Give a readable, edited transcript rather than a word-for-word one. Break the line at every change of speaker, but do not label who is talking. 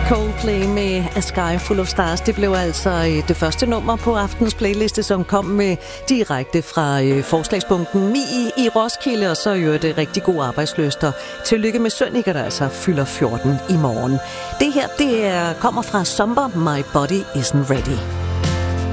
Coldplay med A Sky Full of Stars. Det blev altså det første nummer på aftens playliste, som kom med direkte fra forslagsbunken Mi i Roskilde, og så det rigtig god arbejdsløster. Tillykke med Sønneke, der altså fylder 14 i morgen. Det her, kommer fra Somber, My Body Isn't Ready.